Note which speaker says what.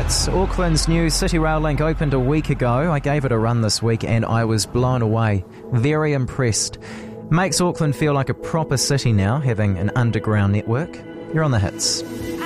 Speaker 1: hits. Auckland's new City Rail link opened a week ago. I gave it a run this week and I was blown away. Very impressed. Makes Auckland feel like a proper city now, having an underground network. You're on the hits.